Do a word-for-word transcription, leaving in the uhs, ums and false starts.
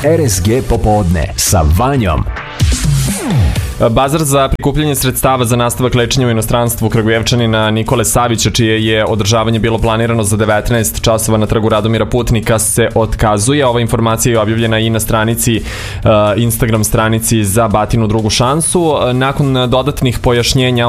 R S G popodne sa Vanjom. Bazar za prikupljanje sredstava za nastavak lečenja u inostranstvu Kragujevčanina Nikole Savića, čije je održavanje bilo planirano za devetnaest časova na trgu Radomira Putnika, se otkazuje. Ova informacija je objavljena i na stranici, Instagram stranici za Batinu drugu šansu. Nakon dodatnih pojašnjenja